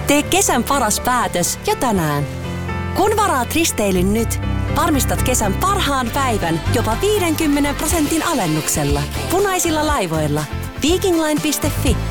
Tee kesän paras päätös jo tänään. Kun varaat risteilyn nyt, varmistat kesän parhaan päivän jopa 50% alennuksella. Punaisilla laivoilla. Vikingline.fi